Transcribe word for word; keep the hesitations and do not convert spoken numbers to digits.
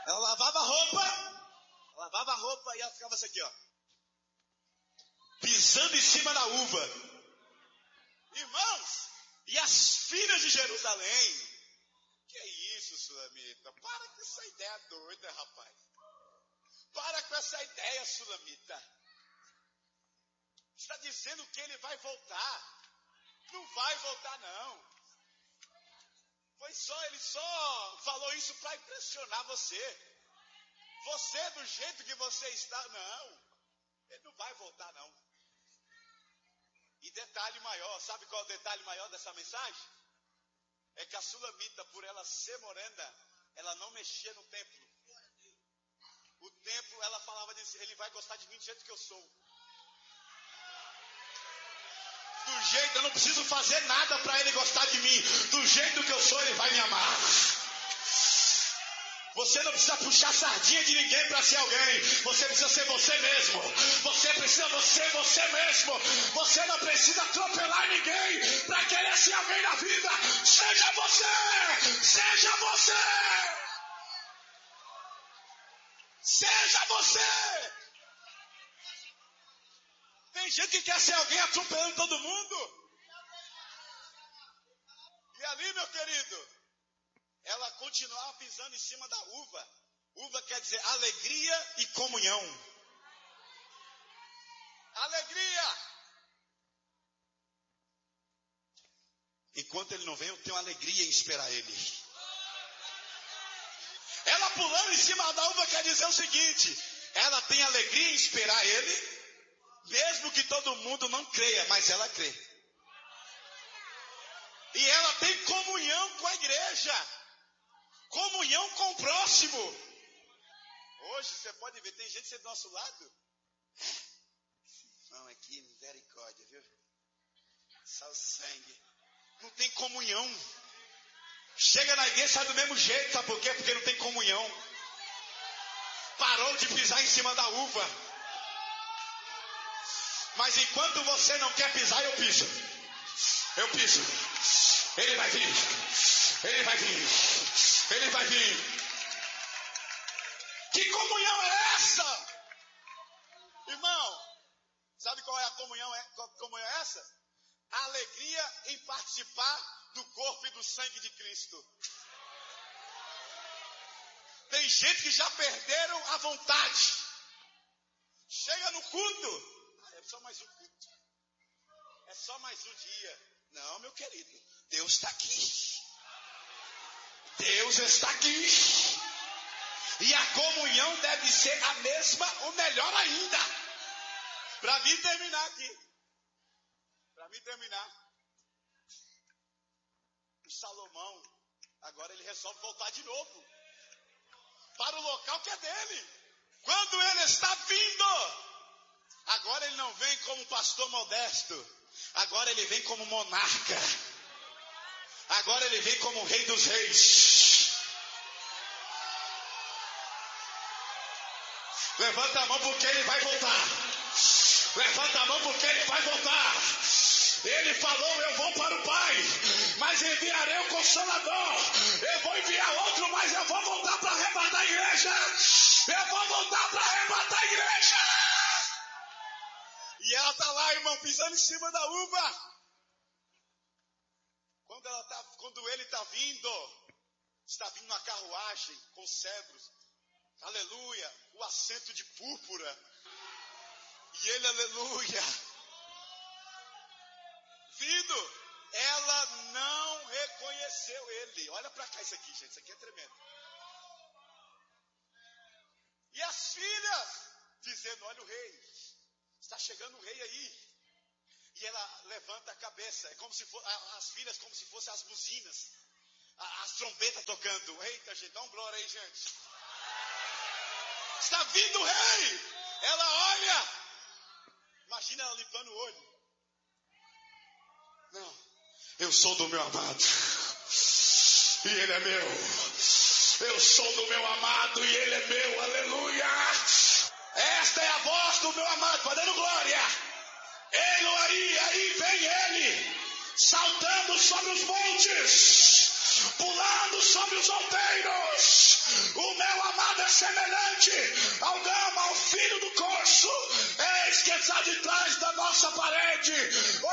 Ela lavava a roupa, lavava a roupa e ela ficava assim aqui, ó. Pisando em cima da uva. Irmãos, e as filhas de Jerusalém? Que isso, Sulamita? Para com essa ideia doida, rapaz. Para com essa ideia, Sulamita. Está dizendo que ele vai voltar. Não vai voltar, não. Foi só, ele só falou isso para impressionar você. Você, do jeito que você está, não. Ele não vai voltar, não. E detalhe maior, sabe qual é o detalhe maior dessa mensagem? É que a Sulamita, por ela ser morena, ela não mexia no templo. O templo, ela falava disso, ele vai gostar de mim do jeito que eu sou. Do jeito, eu não preciso fazer nada para ele gostar de mim. Do jeito que eu sou, ele vai me amar. Você não precisa puxar sardinha de ninguém para ser alguém. Você precisa ser você mesmo. Você precisa ser você mesmo. Você não precisa atropelar ninguém para querer ser alguém na vida. Seja você! Seja você! Seja você! Tem gente que quer ser alguém atropelando todo mundo. E ali, meu querido, ela continuava pisando em cima da uva. Uva quer dizer alegria e comunhão. Alegria! Enquanto ele não vem, eu tenho alegria em esperar ele. Ela pulando em cima da uva quer dizer o seguinte: ela tem alegria em esperar ele. Mesmo que todo mundo não creia, mas ela crê. E ela tem comunhão com a igreja. Comunhão com o próximo. Hoje você pode ver, tem gente do nosso lado. Não, aqui, misericórdia, viu? Só o sangue. Não tem comunhão. Chega na igreja, sai do mesmo jeito, sabe por quê? Porque não tem comunhão. Parou de pisar em cima da uva. Mas enquanto você não quer pisar, eu piso. Eu piso. Ele vai vir. Ele vai vir. Ele vai vir. Que comunhão é essa? Irmão, sabe qual é a comunhão? É, qual comunhão é essa? A alegria em participar do corpo e do sangue de Cristo. Tem gente que já perderam a vontade. Chega no culto. É só mais um culto. É só mais um dia. Não, meu querido. Deus está aqui. Deus está aqui. E a comunhão deve ser a mesma, ou melhor ainda. Para mim terminar aqui. Para mim terminar. O Salomão, agora ele resolve voltar de novo. Para o local que é dele. Quando ele está vindo. Agora ele não vem como pastor modesto. Agora ele vem como monarca. Agora ele vem como rei dos reis. Levanta a mão porque ele vai voltar. Levanta a mão porque ele vai voltar. Ele falou, eu vou para o Pai, mas enviarei o Consolador. Eu vou enviar outro, mas eu vou voltar para arrebatar a igreja. Eu vou voltar para arrebatar a igreja. E ela está lá, irmão, pisando em cima da uva. Quando, ela tá, quando ele está vindo, está vindo uma carruagem com cedros. Aleluia, o assento de púrpura. E ele, aleluia. Vindo, ela não reconheceu ele. Olha para cá isso aqui, gente, isso aqui é tremendo. E as filhas dizendo, olha o rei, está chegando o rei aí. E ela levanta a cabeça, é como se fosse, as filhas como se fossem as buzinas, as trombetas tocando. Eita, gente, dá um glória aí, gente. Está vindo o rei. Ela olha, imagina ela limpando o olho. Não, eu sou do meu amado e ele é meu. Eu sou do meu amado e ele é meu, aleluia. Esta é a voz do meu amado, fazendo glória. Ele aí, aí vem ele, saltando sobre os montes, pulando sobre os outeiros. O meu amado nada semelhante ao Gama, ao filho do corso. Eis que está de trás da nossa parede